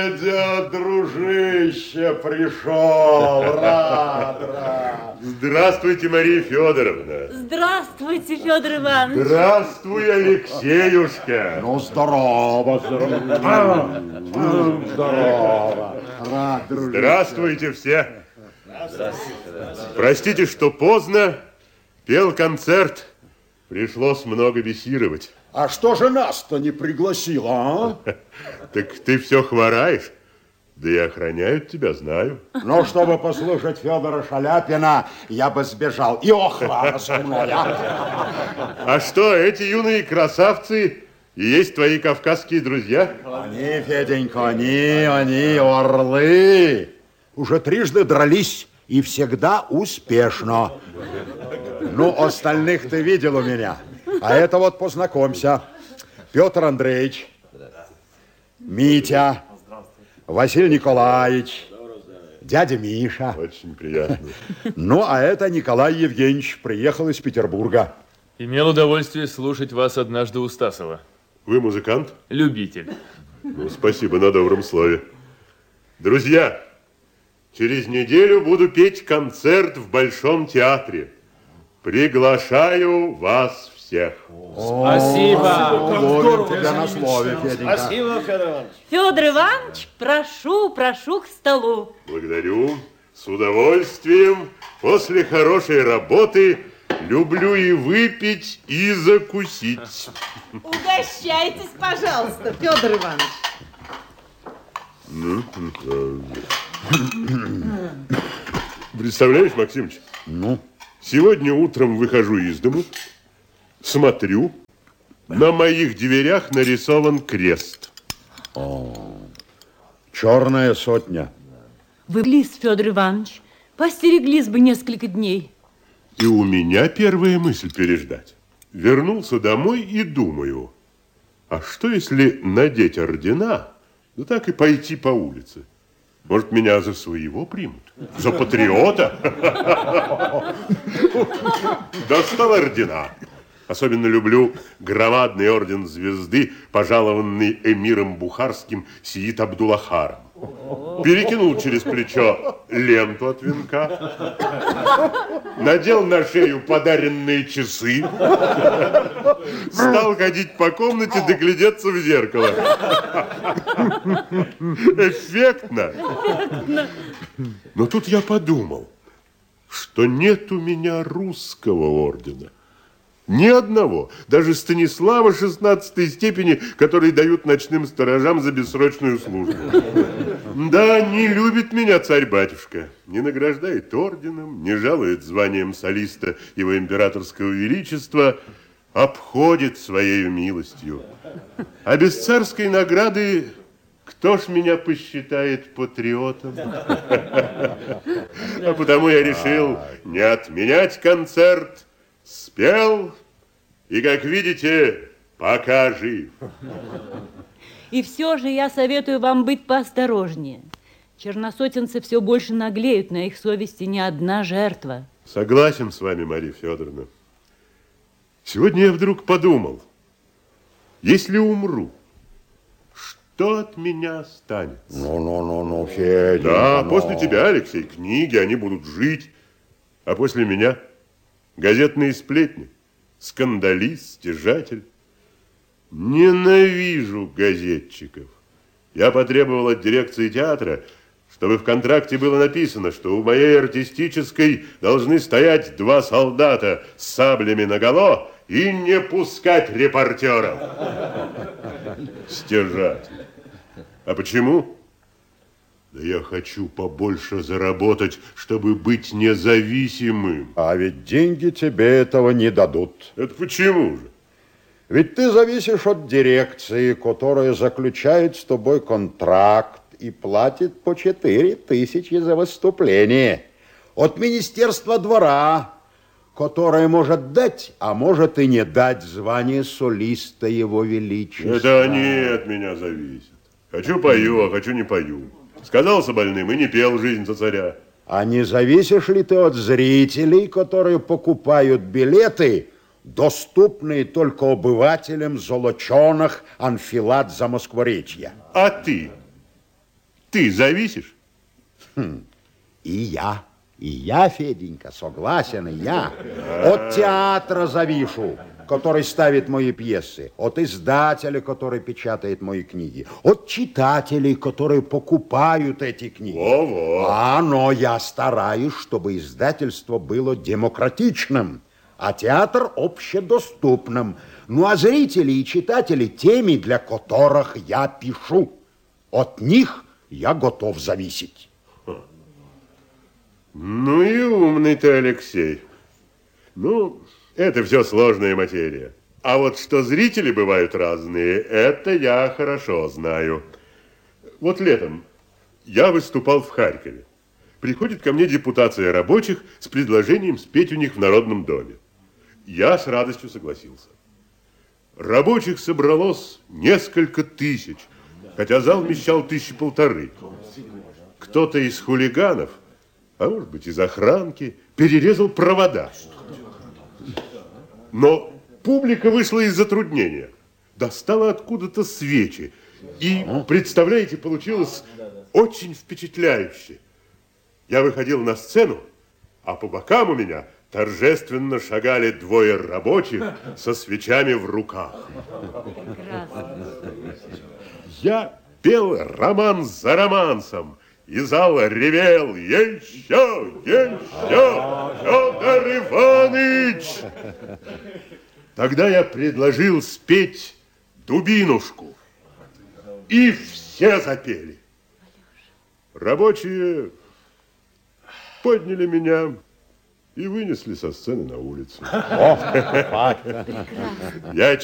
Дядя, дружище, пришел, рад. Здравствуйте, Мария Федоровна. Здравствуйте, Федор Иванович. Здравствуй, Алексеюшка. Ну, здорово. Рад, дружище. Здравствуйте все. Простите, что поздно. Пел концерт. Пришлось много бесировать. А что же нас-то не пригласила, а? Так ты все хвораешь. Да и охраняют тебя, знаю. Ну, чтобы послушать Федора Шаляпина, я бы сбежал. И охрана со мной, А что, эти юные красавцы и есть твои кавказские друзья? Они, Феденька, они орлы. Уже трижды дрались и всегда успешно. Ну, остальных ты видел у меня. А это вот познакомься. Петр Андреевич, Митя, Василий Николаевич, дядя Миша. Очень приятно. Ну, а это Николай Евгеньевич, приехал из Петербурга. Имел удовольствие слушать вас однажды у Стасова. Вы музыкант? Любитель. Ну, спасибо на добром слове. Друзья, через неделю буду петь концерт в Большом театре. Приглашаю вас всех. Спасибо. Ловим тебя на слове, Феденька. Спасибо, Федор Иванович. Федор Иванович, прошу к столу. Благодарю. С удовольствием. После хорошей работы люблю и выпить, и закусить. Угощайтесь, пожалуйста, Федор Иванович. Представляешь, Максимыч? Ну? Сегодня утром выхожу из дому, смотрю, на моих дверях нарисован крест. Черная сотня. Вы близ, Федор Иванович, постереглись бы несколько дней. И у меня первая мысль переждать. Вернулся домой и думаю, а что если надеть ордена, да так и пойти по улице? Может, меня за своего примут? За патриота? Достал ордена. Особенно люблю громадный орден звезды, пожалованный эмиром Бухарским Сиит Абдулахаром. Перекинул через плечо ленту от венка, надел на шею подаренные часы, стал ходить по комнате, доглядеться в зеркало. Эффектно. Но тут я подумал, что нет у меня русского ордена. Ни одного, даже Станислава 16-й степени, который дают ночным сторожам за бессрочную службу. Да, не любит меня царь-батюшка, не награждает орденом, не жалует званием солиста его императорского величества, обходит своею милостью. А без царской награды кто ж меня посчитает патриотом? А потому я решил не отменять концерт, спел и, как видите, пока жив. И все же я советую вам быть поосторожнее. Черносотенцы все больше наглеют, на их совести не одна жертва. Согласен с вами, Мария Федоровна. Сегодня я вдруг подумал, если умру, что от меня останется? Ну, Федя. Да, после тебя, Алексей, книги, они будут жить, а после меня газетные сплетни, скандалист, стяжатель. Ненавижу газетчиков. Я потребовал от дирекции театра, чтобы в контракте было написано, что у моей артистической должны стоять 2 солдата с саблями наголо и не пускать репортеров. Стяжатель. А почему? Да я хочу побольше заработать, чтобы быть независимым. А ведь деньги тебе этого не дадут. Это почему же? Ведь ты зависишь от дирекции, которая заключает с тобой контракт и платит по 4000 за выступление. От Министерства двора, которое может дать, а может и не дать звание солиста Его Величества. Это они от меня зависят. Хочу пою, а хочу не пою. Сказался больным и не пел «Жизнь за царя». А не зависишь ли ты от зрителей, которые покупают билеты, доступные только обывателям золоченых анфилат Замоскворечья? А ты Ты зависишь? И я, Феденька, согласен, и я. От театра завишу, который ставит мои пьесы, от издателя, который печатает мои книги, от читателей, которые покупают эти книги. Во-во. Но я стараюсь, чтобы издательство было демократичным, а театр общедоступным. Ну, а зрители и читатели теми, для которых я пишу. От них я готов зависеть. Ну и умный ты, Алексей. Ну, это все сложная материя. А вот что зрители бывают разные, это я хорошо знаю. Вот летом я выступал в Харькове. Приходит ко мне депутация рабочих с предложением спеть у них в Народном доме. Я с радостью согласился. Рабочих собралось несколько тысяч, хотя зал вмещал 1500. Кто-то из хулиганов, а может быть из охранки, перерезал провода. Но публика вышла из затруднения. Достала откуда-то свечи. И, представляете, получилось очень впечатляюще. Я выходил на сцену, а по бокам у меня торжественно шагали двое рабочих со свечами в руках. Я пел романс за романсом, и зал ревел: еще, Федор Иваныч! Тогда я предложил спеть «Дубинушку», и все запели. Рабочие подняли меня и вынесли со сцены на улицу. О, Я